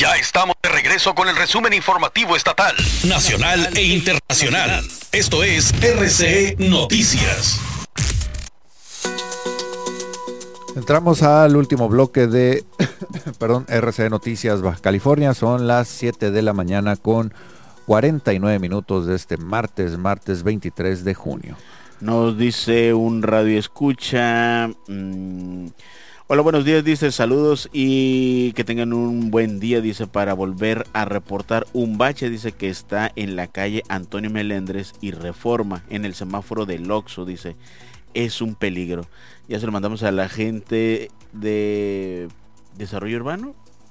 Ya estamos de regreso con el resumen informativo estatal, nacional e internacional. Esto es RCE Noticias. Entramos al último bloque de RCE Noticias Baja California. Son las 7 de la mañana con 49 minutos de este martes 23 de junio. Nos dice un radio escucha. Hola, buenos días, dice, saludos y que tengan un buen día, dice, para volver a reportar un bache, dice, que está en la calle Antonio Melendres y Reforma, en el semáforo del Oxxo, dice, es un peligro. Ya se lo mandamos a la gente de Desarrollo Urbano,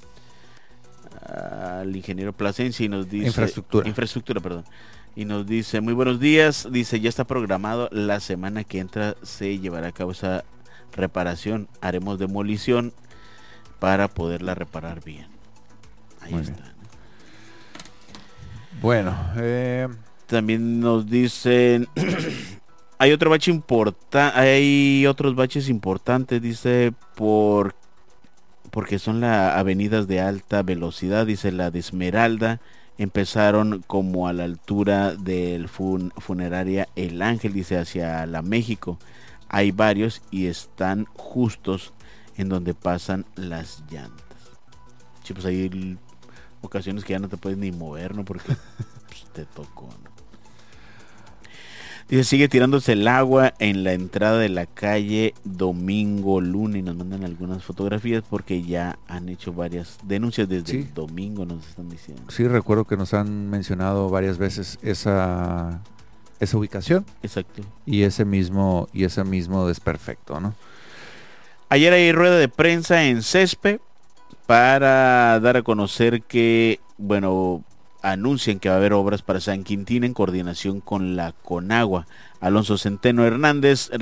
al ingeniero Plasencia, y nos dice... Infraestructura, perdón. Y nos dice, muy buenos días, dice, ya está programado, la semana que entra se llevará a cabo esa reparación, haremos demolición para poderla reparar bien. Ahí muy está. Bien. Bueno, también nos dicen hay otro bache importante, hay otros baches importantes, dice, porque son las avenidas de alta velocidad, dice, la de Esmeralda, empezaron como a la altura del funeraria El Ángel, dice, hacia la México. Hay varios y están justos en donde pasan las llantas. Sí, pues hay ocasiones que ya no te puedes ni mover, ¿no? Porque pues, te tocó, ¿no? Dice, sigue tirándose el agua en la entrada de la calle Domingo Luna, y nos mandan algunas fotografías porque ya han hecho varias denuncias desde el domingo, nos están diciendo. Sí, recuerdo que nos han mencionado varias veces esa ubicación. Exacto. Y ese mismo desperfecto, ¿no? Ayer hay rueda de prensa en Césped para dar a conocer que, bueno, anuncian que va a haber obras para San Quintín en coordinación con la Conagua. Alonso Centeno Hernández